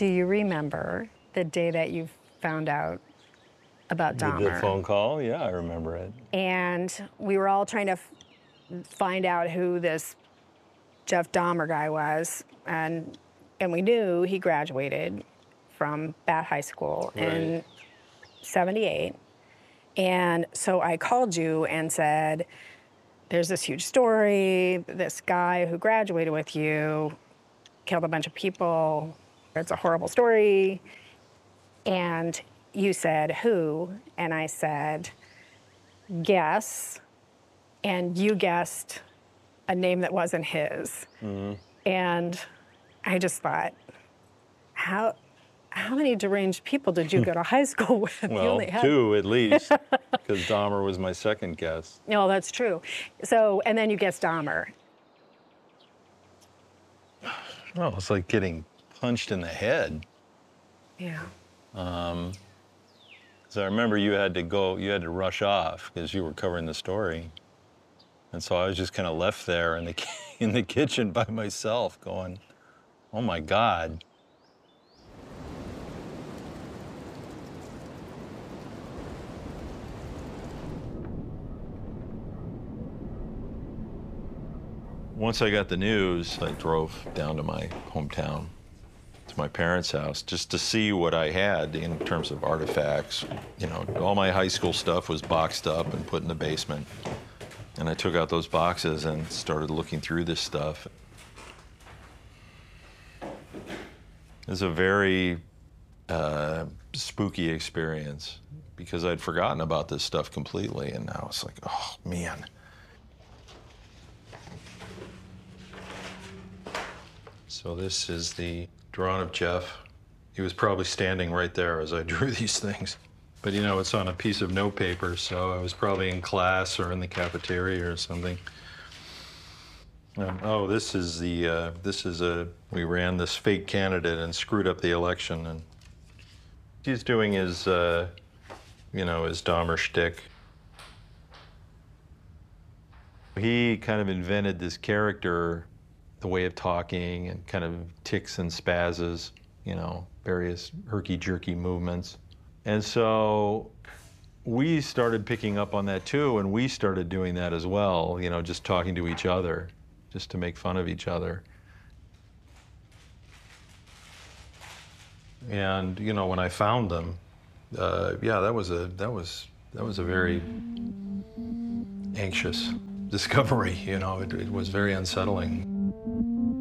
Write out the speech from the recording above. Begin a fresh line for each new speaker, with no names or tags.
Do you remember the day that you found out about
With the
Dahmer?
phone call, yeah, I remember it.
And we were all trying to find out who this Jeff Dahmer guy was, and we knew he graduated from Bath High School in '78. And so I called you and said, there's this huge story, this guy who graduated with you killed a bunch of people. It's a horrible story. And you said, who? And I said, guess. And you guessed a name that wasn't his. And I just thought, how many deranged people did you go to high school with? You
Well,
only had-
2 at least, because Dahmer was my second guess.
No, that's true. So, and then you guessed Dahmer.
Well, it's like getting punched in the head.
Yeah.
So I remember you had to rush off because you were covering the story. And so I was just kind of left there in the kitchen by myself going, oh my God. Once I got the news, I drove down to my hometown, to my parents' house, just to see what I had in terms of artifacts. You know, all my high school stuff was boxed up and put in the basement. And I took out those boxes and started looking through this stuff. It was a very spooky experience because I'd forgotten about this stuff completely, and now it's like, oh man. So this is the drawing of Jeff. He was probably standing right there as I drew these things. But you know, it's on a piece of notepaper, so I was probably in class or in the cafeteria or something. Oh, we ran this fake candidate and screwed up the election, and he's doing his, you know, his Dahmer shtick. He kind of invented this character, the way of talking and kind of tics and spazzes, you know, various herky-jerky movements. And so we started picking up on that too, and we started doing that as well, you know, just talking to each other, just to make fun of each other. And, you know, when I found them, yeah, that was a very anxious discovery, you know, it was very unsettling.